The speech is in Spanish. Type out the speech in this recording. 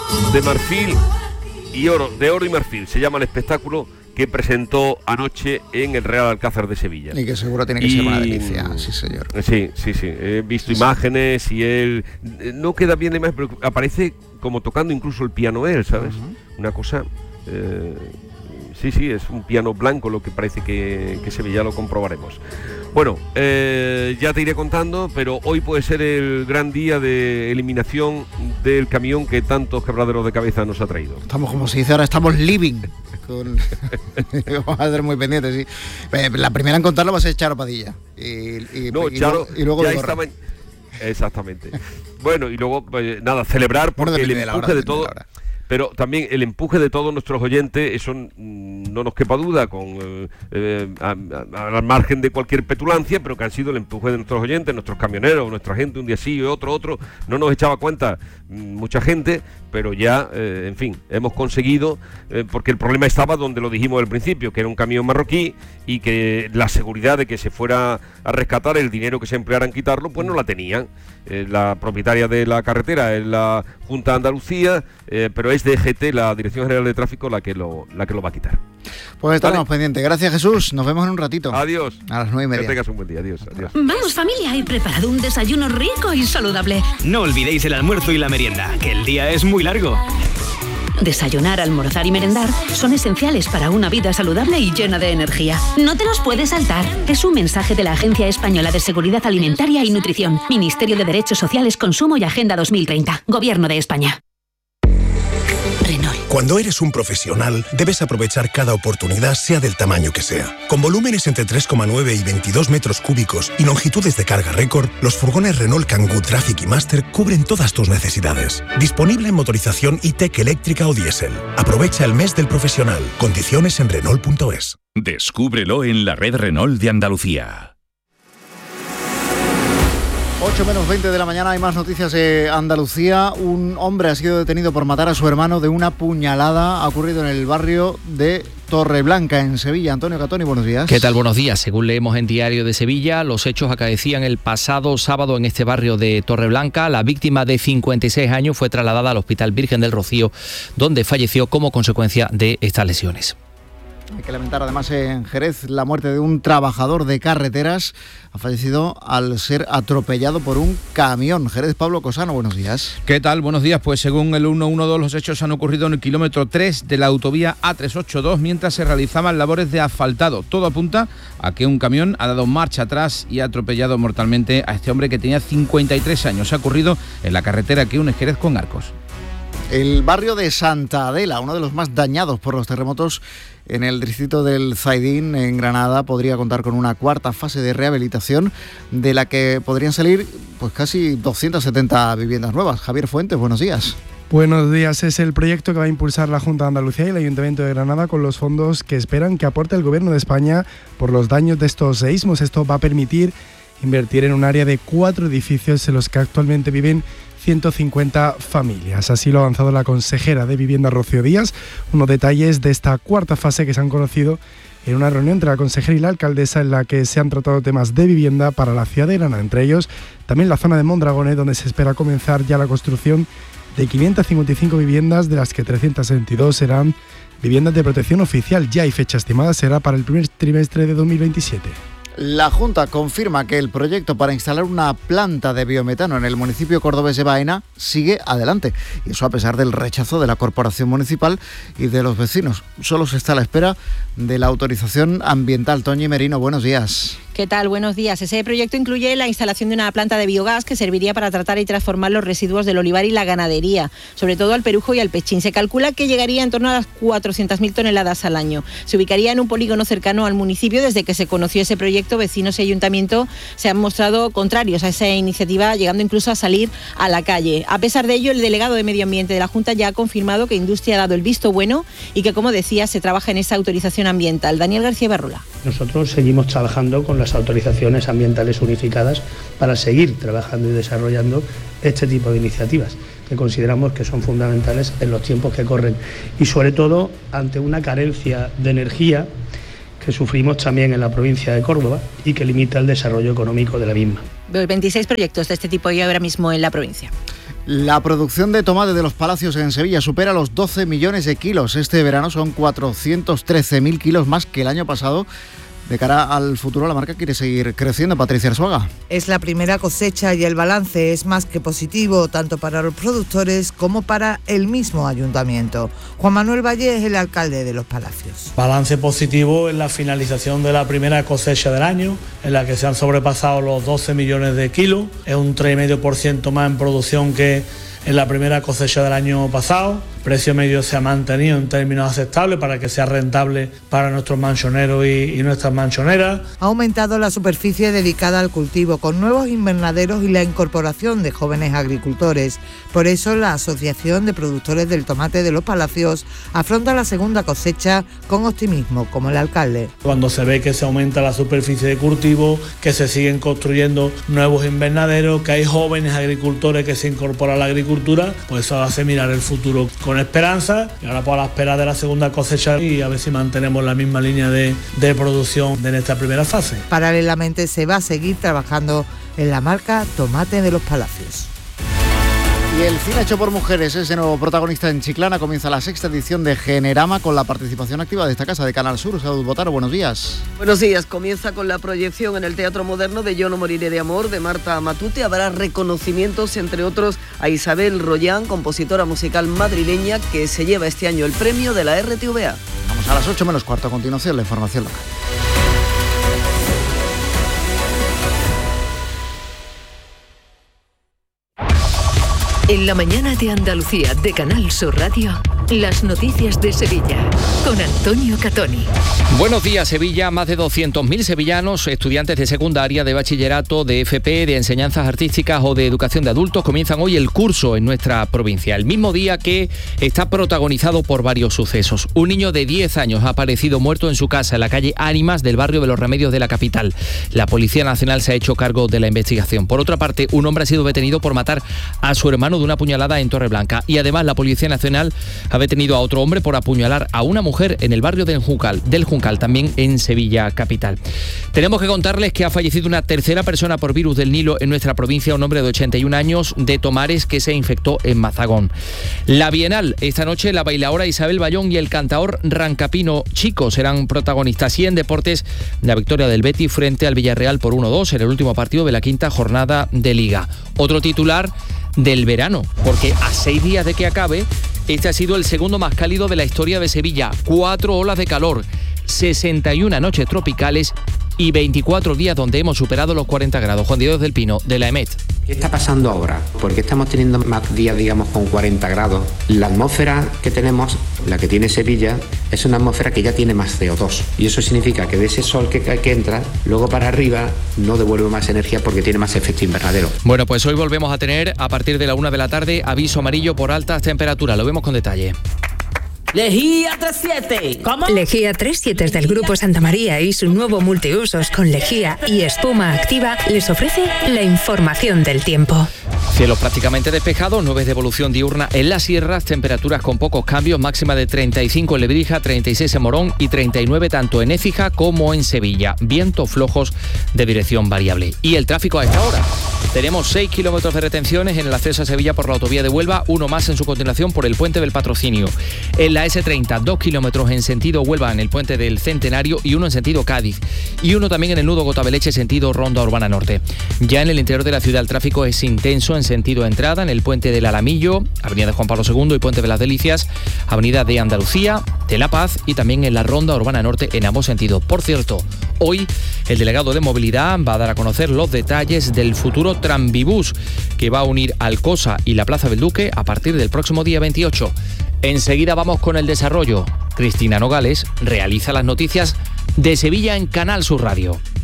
de marfil y oro, de oro y marfil, se llama el espectáculo que presentó anoche en el Real Alcázar de Sevilla. Y que seguro tiene que ser una delicia, sí señor. Sí, he visto imágenes y él no queda bien de imagen, pero aparece como tocando incluso el piano él, ¿sabes? Una cosa... Sí, es un piano blanco lo que parece que se ve, ya lo comprobaremos. Bueno, ya te iré contando, pero hoy puede ser el gran día de eliminación del camión que tantos quebraderos de cabeza nos ha traído. Estamos, como se dice ahora, estamos living. Vamos a ser muy pendientes, sí. La primera en contarlo va a ser Charo Padilla. Y luego ya estaba... Exactamente. Bueno, y luego, nada, celebrar porque el empuje de todo... Pero también el empuje de todos nuestros oyentes, eso no nos quepa duda, al margen de cualquier petulancia, pero que han sido el empuje de nuestros oyentes, nuestros camioneros, nuestra gente, un día sí y otro, no nos echaba cuenta mucha gente, pero ya, en fin, hemos conseguido, porque el problema estaba donde lo dijimos al principio, que era un camión marroquí y que la seguridad de que se fuera a rescatar el dinero que se empleara en quitarlo, pues no la tenían. La propietaria de la carretera es la Junta de Andalucía, pero es DGT, la Dirección General de Tráfico, la que lo va a quitar. Pues estaremos pendientes. Gracias, Jesús. Nos vemos en un ratito. Adiós. A las 9:30. Que tengas un buen día. Adiós. Vamos, familia, he preparado un desayuno rico y saludable. No olvidéis el almuerzo y la merienda, que el día es muy largo. Desayunar, almorzar y merendar son esenciales para una vida saludable y llena de energía. No te los puedes saltar. Es un mensaje de la Agencia Española de Seguridad Alimentaria y Nutrición, Ministerio de Derechos Sociales, Consumo y Agenda 2030, Gobierno de España. Renault. Cuando eres un profesional, debes aprovechar cada oportunidad, sea del tamaño que sea. Con volúmenes entre 3,9 y 22 metros cúbicos y longitudes de carga récord, los furgones Renault Kangoo Traffic y Master cubren todas tus necesidades. Disponible en motorización e-Tech eléctrica o diésel. Aprovecha el mes del profesional. Condiciones en Renault.es. Descúbrelo en la red Renault de Andalucía. 8:20 de la mañana, hay más noticias de Andalucía. Un hombre ha sido detenido por matar a su hermano de una puñalada. Ha ocurrido en el barrio de Torreblanca, en Sevilla. Antonio Catoni, buenos días. ¿Qué tal? Buenos días. Según leemos en Diario de Sevilla, los hechos acaecían el pasado sábado en este barrio de Torreblanca. La víctima, de 56 años, fue trasladada al Hospital Virgen del Rocío, donde falleció como consecuencia de estas lesiones. Hay que lamentar además en Jerez la muerte de un trabajador de carreteras. Ha fallecido al ser atropellado por un camión. Jerez, Pablo Cosano, buenos días. ¿Qué tal? Buenos días. Pues según el 112, los hechos han ocurrido en el kilómetro 3 de la autovía A382 mientras se realizaban labores de asfaltado. Todo apunta a que un camión ha dado marcha atrás y ha atropellado mortalmente a este hombre que tenía 53 años. Ha ocurrido en la carretera que une Jerez con Arcos. El barrio de Santa Adela, uno de los más dañados por los terremotos en el distrito del Zaidín, en Granada, podría contar con una cuarta fase de rehabilitación, de la que podrían salir pues casi 270 viviendas nuevas. Javier Fuentes, buenos días. Buenos días. Es el proyecto que va a impulsar la Junta de Andalucía y el Ayuntamiento de Granada con los fondos que esperan que aporte el Gobierno de España por los daños de estos seísmos. Esto va a permitir invertir en un área de 4 edificios en los que actualmente viven 150 familias. Así lo ha avanzado la consejera de Vivienda, Rocío Díaz. Unos detalles de esta cuarta fase que se han conocido en una reunión entre la consejera y la alcaldesa, en la que se han tratado temas de vivienda para la ciudad de Granada, entre ellos también la zona de Mondragón, donde se espera comenzar ya la construcción de 555 viviendas, de las que 322 serán viviendas de protección oficial. Ya hay fecha estimada, será para el primer trimestre de 2027. La Junta confirma que el proyecto para instalar una planta de biometano en el municipio cordobés de Baena sigue adelante. Y eso a pesar del rechazo de la corporación municipal y de los vecinos. Solo se está a la espera de la autorización ambiental. Toñi Merino, buenos días. ¿Qué tal? Buenos días. Ese proyecto incluye la instalación de una planta de biogás que serviría para tratar y transformar los residuos del olivar y la ganadería, sobre todo al perujo y al pechín. Se calcula que llegaría en torno a las 400.000 toneladas al año. Se ubicaría en un polígono cercano al municipio. Desde que se conoció ese proyecto, vecinos y ayuntamiento se han mostrado contrarios a esa iniciativa, llegando incluso a salir a la calle. A pesar de ello, el delegado de Medio Ambiente de la Junta ya ha confirmado que Industria ha dado el visto bueno y que, como decía, se trabaja en esa autorización ambiental. Daniel García Barrola. Nosotros seguimos trabajando con las autorizaciones ambientales unificadas para seguir trabajando y desarrollando este tipo de iniciativas que consideramos que son fundamentales en los tiempos que corren y sobre todo ante una carencia de energía que sufrimos también en la provincia de Córdoba y que limita el desarrollo económico de la misma. 26 proyectos de este tipo hay ahora mismo en la provincia. La producción de tomate de Los Palacios en Sevilla supera los 12 millones de kilos. Este verano son 413.000 kilos más que el año pasado. De cara al futuro, la marca quiere seguir creciendo. Patricia Arzuaga. Es la primera cosecha y el balance es más que positivo, tanto para los productores como para el mismo ayuntamiento. Juan Manuel Valle es el alcalde de Los Palacios. Balance positivo en la finalización de la primera cosecha del año, en la que se han sobrepasado los 12 millones de kilos. Es un 3,5% más en producción que en la primera cosecha del año pasado. El precio medio se ha mantenido en términos aceptables para que sea rentable para nuestros manchoneros y nuestras manchoneras. Ha aumentado la superficie dedicada al cultivo con nuevos invernaderos y la incorporación de jóvenes agricultores. Por eso la Asociación de Productores del Tomate de Los Palacios afronta la segunda cosecha con optimismo, como el alcalde. Cuando se ve que se aumenta la superficie de cultivo, que se siguen construyendo nuevos invernaderos, que hay jóvenes agricultores que se incorporan a la agricultura, pues eso hace mirar el futuro con esperanza, y ahora por la espera de la segunda cosecha y a ver si mantenemos la misma línea de producción en esta primera fase. Paralelamente se va a seguir trabajando en la marca Tomate de Los Palacios. Y el cine hecho por mujeres es de nuevo protagonista en Chiclana. Comienza la 6ª edición de Generama con la participación activa de esta casa de Canal Sur. Salud, Botaro, buenos días. Buenos días. Comienza con la proyección en el Teatro Moderno de Yo no moriré de amor, de Marta Matute. Habrá reconocimientos, entre otros, a Isabel Rollán, compositora musical madrileña, que se lleva este año el premio de la RTVA. Vamos a las 8 menos cuarto. A continuación, la información local. En la mañana de Andalucía de Canal Sur Radio, las noticias de Sevilla, con Antonio Catoni. Buenos días, Sevilla. Más de 200.000 sevillanos, estudiantes de secundaria, de bachillerato, de FP, de enseñanzas artísticas o de educación de adultos comienzan hoy el curso en nuestra provincia. El mismo día que está protagonizado por varios sucesos. Un niño de 10 años ha aparecido muerto en su casa en la calle Ánimas del barrio de Los Remedios de la capital. La Policía Nacional se ha hecho cargo de la investigación. Por otra parte, un hombre ha sido detenido por matar a su hermano de una puñalada en Torreblanca. Y además la Policía Nacional ha detenido a otro hombre por apuñalar a una mujer en el barrio del Juncal, también en Sevilla capital. Tenemos que contarles que ha fallecido una tercera persona por virus del Nilo en nuestra provincia, un hombre de 81 años de Tomares que se infectó en Mazagón. La Bienal, esta noche la bailaora Isabel Bayón y el cantaor Rancapino Chico serán protagonistas. Y en deportes, la victoria del Betis frente al Villarreal por 1-2 en el último partido de la 5ª jornada de Liga. Otro titular del verano, porque a 6 días de que acabe, este ha sido el segundo más cálido de la historia de Sevilla. 4 olas de calor, 61 noches tropicales y 24 días donde hemos superado los 40 grados. Juan Diego del Pino, de la EMET. ¿Qué está pasando ahora? ¿Por qué estamos teniendo más días, digamos, con 40 grados? La atmósfera que tenemos, la que tiene Sevilla, es una atmósfera que ya tiene más CO2. Y eso significa que de ese sol que entra, luego para arriba no devuelve más energía porque tiene más efecto invernadero. Bueno, pues hoy volvemos a tener, a partir de la 1 de la tarde, aviso amarillo por altas temperaturas. Lo vemos con detalle. Lejía 37. ¿Cómo? Lejía 37 es del Grupo Santa María y su nuevo multiusos con lejía y espuma activa les ofrece la información del tiempo. Cielos prácticamente despejados, nubes de evolución diurna en las sierras, temperaturas con pocos cambios, máxima de 35 en Lebrija, 36 en Morón y 39 tanto en Écija como en Sevilla. Vientos flojos de dirección variable. Y el tráfico a esta hora. Tenemos 6 kilómetros de retenciones en el acceso a Sevilla por la autovía de Huelva, uno más en su continuación por el puente del Patrocinio. En la S30, 2 kilómetros en sentido Huelva en el puente del Centenario y uno en sentido Cádiz. Y uno también en el nudo Gotabeleche, sentido Ronda Urbana Norte. Ya en el interior de la ciudad el tráfico es intenso en sentido entrada en el puente del Alamillo, avenida de Juan Pablo II y puente de las Delicias, avenida de Andalucía, de La Paz y también en la Ronda Urbana Norte en ambos sentidos. Por cierto, hoy el delegado de movilidad va a dar a conocer los detalles del futuro Tranvibús que va a unir Alcosa y la Plaza del Duque a partir del próximo día 28. Enseguida vamos con el desarrollo. Cristina Nogales realiza las noticias de Sevilla en Canal Sur Radio.